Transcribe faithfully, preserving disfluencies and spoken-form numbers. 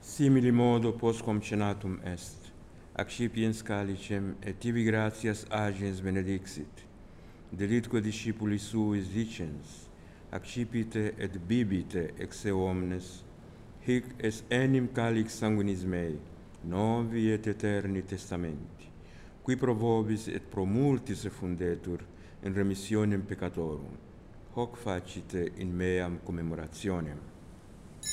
Simili modo post comcenatum est, accipiens calicem et tibi gratias agens benedixit, delitque discipulis suis dicens, accipite et bibite ex eo omnes, hic es enim calix sanguinis mei, novi et eterni testamenti, qui pro vobis et pro multis effundetur in remissionem peccatorum, hoc facite in meam commemorationem.